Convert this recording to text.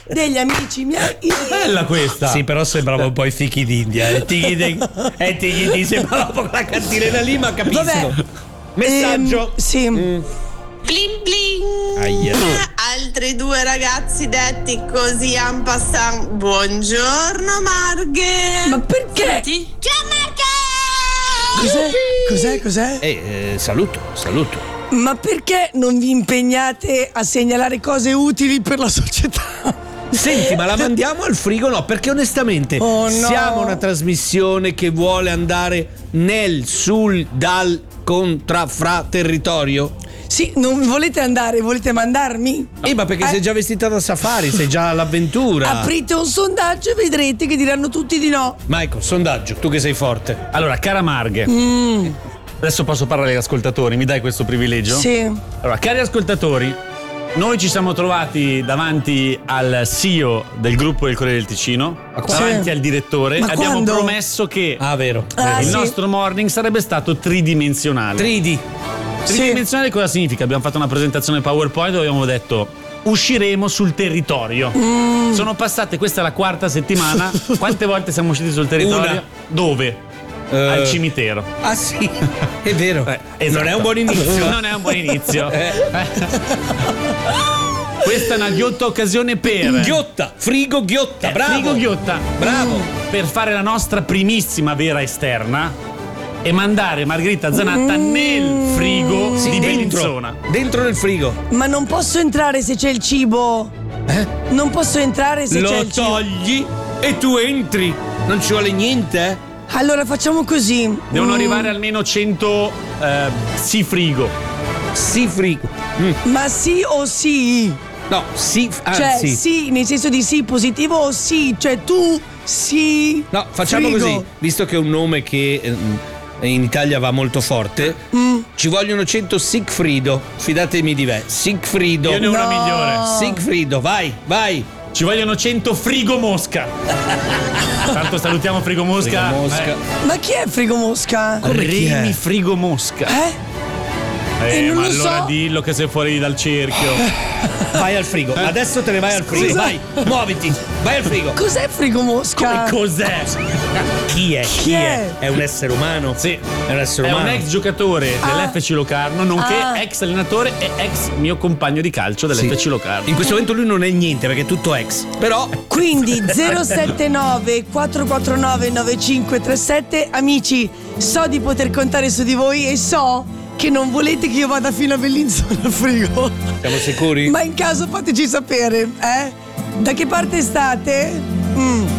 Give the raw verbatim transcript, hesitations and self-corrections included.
degli amici miei. Bella questa. Sì, però sembrava un po' i fichi d'India. E tighi di sembrava un po' la cantilena lì, ma capisco. Vabbè. Messaggio. Ehm, sì. Mm. Bling bling. Aia. Altri due ragazzi detti così en passant. Buongiorno Marghe. Ma perché? Ciao Marghe. Cos'è? Cos'è? Cos'è? Eh, eh, saluto, saluto. Ma perché non vi impegnate a segnalare cose utili per la società? Senti, ma la mandiamo al frigo? No, perché onestamente Oh, no. siamo una trasmissione che vuole andare nel, sul, dal, contra, fra territorio. Sì, non volete andare, volete mandarmi? Eh, ma perché Eh. sei già vestita da safari, sei già all'avventura. Aprite un sondaggio e vedrete che diranno tutti di no. Michael, sondaggio, tu che sei forte. Allora, cara Marghe, Mm, adesso posso parlare agli ascoltatori, mi dai questo privilegio? sì. Allora, cari ascoltatori, noi ci siamo trovati davanti al C E O del gruppo del Corriere del Ticino, davanti Sì. al direttore, Ma e abbiamo quando? promesso che Ah, vero. Ah, il sì. nostro morning sarebbe stato tridimensionale. tre D. Tridimensionale cosa significa? Abbiamo fatto una presentazione PowerPoint dove abbiamo detto usciremo sul territorio. Mm. Sono passate, questa è la quarta settimana. Quante volte siamo usciti sul territorio? Una. Dove? Eh. Al cimitero. Ah, sì, è vero. Eh, Non esatto. è un buon inizio. Non è un buon inizio. Eh. Questa è una ghiotta occasione per Ghiotta, frigo ghiotta, Eh, bravo. frigo ghiotta. Bravo. Mm. Per fare la nostra primissima vera esterna e mandare Margherita Zanatta nel frigo Sì, di dentro, Bellinzona. dentro nel frigo. Ma non posso entrare se c'è il cibo. Eh? Non posso entrare se c'è Lo il cibo. togli e tu entri. Non ci vuole niente, eh? Allora facciamo così. Devono Mm, arrivare almeno cento eh, sì frigo. Sì, frigo. Mm. Ma sì o sì? No, sì, Cioè anzi. sì, nel senso di sì positivo o sì? Cioè tu sì. No, facciamo frigo. così. Visto che è un nome che ehm, in Italia va molto forte, Mm. ci vogliono cento Sigfrido. Fidatemi di me. Sigfrido. Io ne ho una No. migliore. Sigfrido, vai, vai. Ci vogliono cento frigo mosca. Tanto salutiamo frigo mosca. Frigo Mosca. Ma chi è Frigo Mosca? Come chi è? Remi frigo mosca. Eh? Eh, E non ma lo allora so. dillo che sei fuori dal cerchio. Vai al frigo. Adesso te ne vai al frigo. Scusa. Vai, muoviti. Vai al frigo. Cos'è Frigo Mosca? Come cos'è? Chi è? Chi è? È un essere umano? Sì. È un essere È umano. un ex giocatore dell'F C Locarno, nonché Ah. ex allenatore e ex mio compagno di calcio dell'F C Locarno. In questo momento lui non è niente perché è tutto ex. Però Quindi zero sette nove quattro quattro nove nove cinque tre sette. Amici, so di poter contare su di voi e so che non volete che io vada fino a Bellinzona al frigo. siamo sicuri? Ma in caso fateci sapere, eh? Da che parte state? Mm.